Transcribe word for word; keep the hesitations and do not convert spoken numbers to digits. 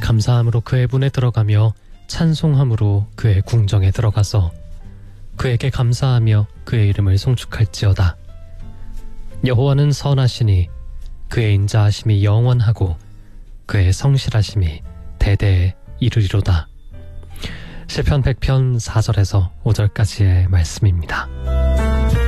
감사함으로 그의 문에 들어가며 찬송함으로 그의 궁정에 들어가서 그에게 감사하며 그의 이름을 송축할지어다. 여호와는 선하시니 그의 인자하심이 영원하고 그의 성실하심이 대대에 이르리로다. 시편 백 편 사 절에서 오 절까지의 말씀입니다.